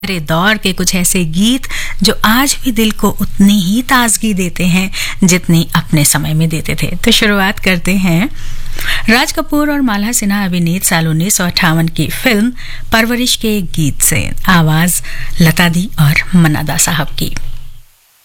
हमारे दौर के कुछ ऐसे गीत जो आज भी दिल को उतनी ही ताजगी देते हैं जितनी अपने समय में देते थे। तो शुरुआत करते हैं राज कपूर और माला सिन्हा अभिनीत साल 1958 की फिल्म परवरिश के गीत से। आवाज लता दी और मन्ना दा साहब की।